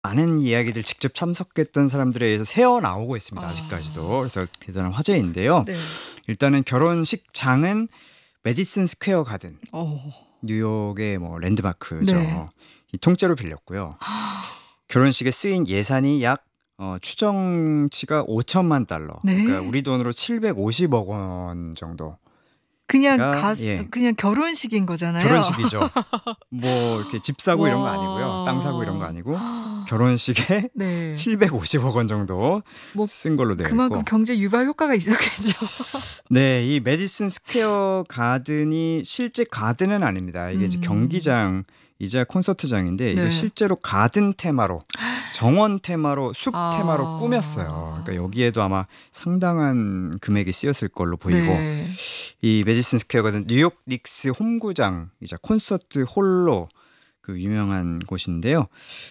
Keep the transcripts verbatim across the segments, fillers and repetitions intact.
많은 이야기들 직접 참석했던 사람들에 의해서 새어 나오고 있습니다. 아. 아직까지도. 그래서 대단한 화제인데요. 네. 일단은 결혼식장은 메디슨 스퀘어 가든, 어. 뉴욕의 뭐 랜드마크죠. 네. 이 통째로 빌렸고요. 결혼식에 쓰인 예산이 약 어, 추정치가 오천만 달러. 네. 그러니까 우리 돈으로 칠백오십억 원 정도. 그냥 가, 가 예. 그냥 결혼식인 거잖아요. 결혼식이죠. 뭐 이렇게 집 사고 이런 거 와. 아니고요. 땅 사고 이런 거 아니고 결혼식에 네. 칠백오십억 원 정도 뭐 쓴 걸로 되어 그만큼 있고. 경제 유발 효과가 있었겠죠. 네, 이 메디슨 스퀘어 가든이 실제 가든은 아닙니다. 이게 이제 음. 경기장이자 콘서트장인데 네. 이거 실제로 가든 테마로, 정원 테마로, 숲 아. 테마로 꾸몄어요. 그러니까 여기에도 아마 상당한 금액이 쓰였을 걸로 보이고. 네. 이 메디슨 스퀘어 가든 뉴욕 닉스 홈구장이자 콘서트 홀로 그 유명한 곳인데요.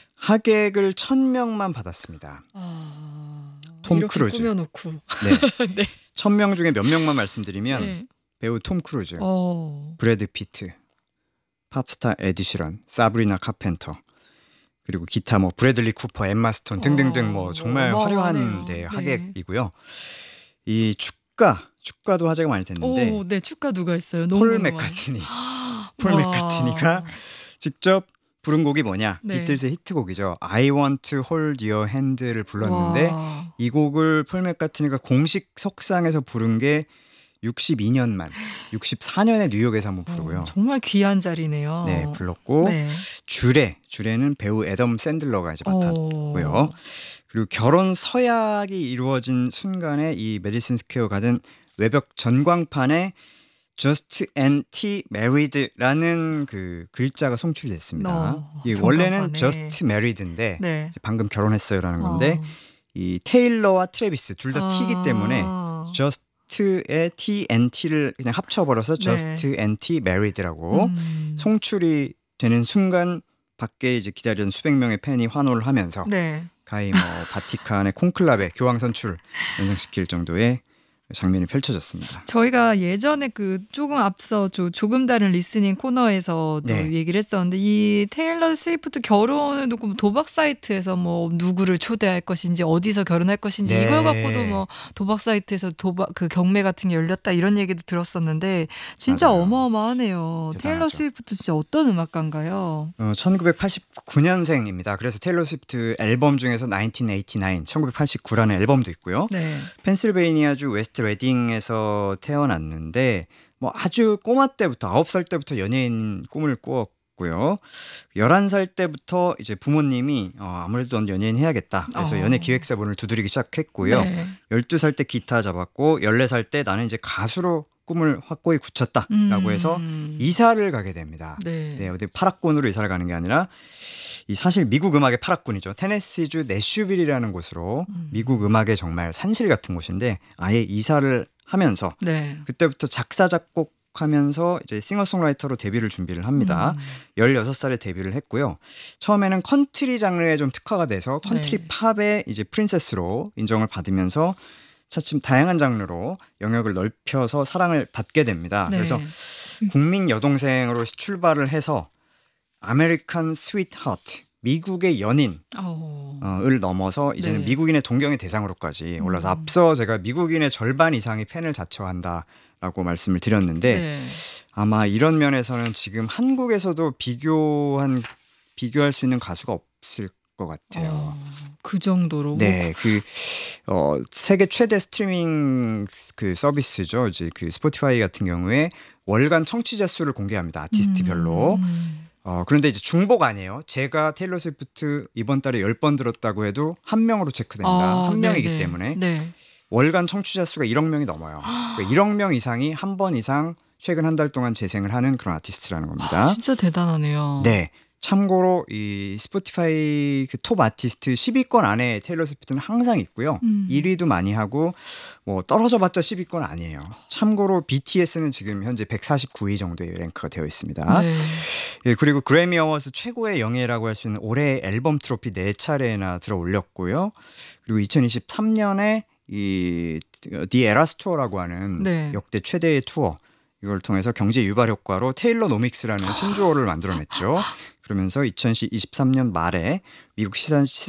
하객을 천 명만 받았습니다. 아. 톰 이렇게 크루즈. 꾸며놓고. 네. 네. 천 명 중에 몇 명만 말씀드리면 네. 배우 톰 크루즈, 어. 브래드 피트, 팝스타 에디 시런, 사브리나 카펜터, 그리고 기타 뭐 브래들리 쿠퍼, 엠마 스톤 등등등 뭐 정말 어, 화려한 어마어마하네요. 네, 네. 하객이고요. 이 축가, 축가도 화제가 많이 됐는데 오, 네. 축가 누가 있어요? 너무 폴 궁금하네. 맥카트니, 폴 와. 맥카트니가 직접 부른 곡이 뭐냐? 네. 비틀즈의 히트곡이죠. I Want to Hold Your Hand를 불렀는데 와. 이 곡을 폴 맥카트니가 공식 석상에서 부른 게 육십이 년 만, 육십사 년에 뉴욕에서 한번 부르고요. 어, 정말 귀한 자리네요. 네, 불렀고 네. 주례, 주례는 배우 애덤 샌들러가 이제 맡았고요. 어. 그리고 결혼 서약이 이루어진 순간에 이 메디슨 스퀘어 가든 외벽 전광판에 Just and T Married라는 그 글자가 송출이 됐습니다. 어, 이 원래는 전광판에. Just Married인데 네. 이제 방금 결혼했어요라는 건데 어. 이 테일러와 트래비스 둘 다 T이기 아. 때문에 Just의 T and T를 그냥 합쳐버려서 네. Just and T Married라고 음. 송출이 되는 순간 밖에 이제 기다리던 수백 명의 팬이 환호를 하면서 네. 가히 뭐 바티칸의 콘클라베 교황 선출 연상시킬 정도의 장면이 펼쳐졌습니다. 저희가 예전에 그 조금 앞서 조, 조금 다른 리스닝 코너에서도 네. 얘기를 했었는데 이 테일러 스위프트 결혼을 놓고 뭐 도박 사이트에서 뭐 누구를 초대할 것인지 어디서 결혼할 것인지 네. 이걸 갖고도 뭐 도박 사이트에서 도박 그 경매 같은 게 열렸다 이런 얘기도 들었었는데 진짜 맞아요. 어마어마하네요. 대단하죠. 테일러 스위프트 진짜 어떤 음악가인가요? 어, 천구백팔십구 년생입니다. 그래서 테일러 스위프트 앨범 중에서 천구백팔십구, 천구백팔십구라는 앨범도 있고요. 네. 펜실베이니아주 웨스트 레딩에서 태어났는데 뭐 아주 꼬마 때부터 아홉 살 때부터 연예인 꿈을 꾸었고요. 열한 살 때부터 이제 부모님이 어, 아무래도 넌 연예인 해야겠다. 그래서 어. 연예 기획사 문을 두드리기 시작했고요. 네. 열두 살 때 기타 잡았고 열네 살 때 나는 이제 가수로 꿈을 확고히 굳혔다라고 음. 해서 이사를 가게 됩니다. 네. 네, 어디 파락군으로 이사를 가는 게 아니라 이 사실 미국 음악의 파락군이죠. 테네시주 내슈빌이라는 곳으로 미국 음악의 정말 산실 같은 곳인데 아예 이사를 하면서 네. 그때부터 작사 작곡하면서 이제 싱어송라이터로 데뷔를 준비를 합니다. 음. 열여섯 살에 데뷔를 했고요. 처음에는 컨트리 장르에 좀 특화가 돼서 컨트리 네. 팝의 이제 프린세스로 인정을 받으면서 차츰 다양한 장르로 영역을 넓혀서 사랑을 받게 됩니다. 네. 그래서 국민 여동생으로 출발을 해서 아메리칸 스위트 하트, 미국의 연인을 어. 넘어서 이제는 네. 미국인의 동경의 대상으로까지 올라서 음. 앞서 제가 미국인의 절반 이상이 팬을 자처한다라고 말씀을 드렸는데 네. 아마 이런 면에서는 지금 한국에서도 비교한 비교할 수 있는 가수가 없을 것 같아요. 어, 그 정도로. 네, 그 어, 세계 최대 스트리밍 그 서비스죠. 이제 그 스포티파이 같은 경우에 월간 청취자 수를 공개합니다. 아티스트별로. 음. 어, 그런데 이제 중복 아니에요. 제가 테일러 스위프트 이번 달에 열 번 들었다고 해도 한 명으로 체크됩니다. 아, 한 명이기 네네. 때문에 네. 월간 청취자 수가 일억 명이 넘어요. 그러니까 일억 명 이상이 한 번 이상 최근 한 달 동안 재생을 하는 그런 아티스트라는 겁니다. 아, 진짜 대단하네요. 네. 참고로 이 스포티파이 그 톱 아티스트 십 위권 안에 테일러 스위프트는 항상 있고요. 음. 일 위도 많이 하고 뭐 떨어져봤자 십 위권 아니에요. 참고로 비티에스는 지금 현재 백사십구 위 정도의 랭크가 되어 있습니다. 네. 예, 그리고 그래미 어워즈 최고의 영예라고 할 수 있는 올해의 앨범 트로피 네 차례나 들어 올렸고요. 그리고 이천이십삼 년에 이 디 에라스 투어라고 하는 네. 역대 최대의 투어 이걸 통해서 경제 유발 효과로 테일러 노믹스라는 신조어를 만들어냈죠. 그러면서 이천이십삼 년 말에 미국 시사